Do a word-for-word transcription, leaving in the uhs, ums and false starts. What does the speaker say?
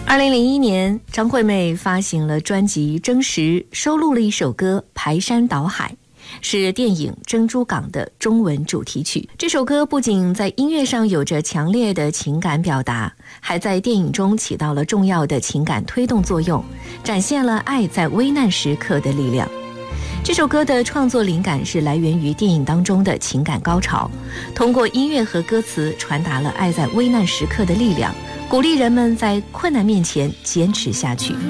二零零一年，张惠妹发行了专辑《真实》，收录了一首歌《排山倒海》，是电影《珍珠港》的中文主题曲。这首歌不仅在音乐上有着强烈的情感表达，还在电影中起到了重要的情感推动作用，展现了爱在危难时刻的力量。这首歌的创作灵感是来源于电影当中的情感高潮，通过音乐和歌词传达了爱在危难时刻的力量，鼓励人们在困难面前坚持下去。